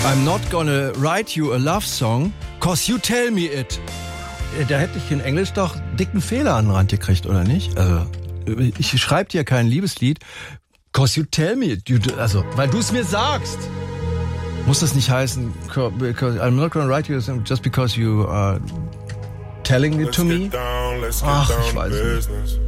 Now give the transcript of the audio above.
I'm not gonna write you a love song, 'cause you tell me it. Da hätte ich in Englisch doch dicken Fehler an den Rand gekriegt, oder nicht? Also, ich schreibe dir kein Liebeslied, 'cause you tell me it. Also, weil du es mir sagst. Muss das nicht heißen, because I'm not gonna write you a song just because you are telling it to me? Ach, ich weiß nicht.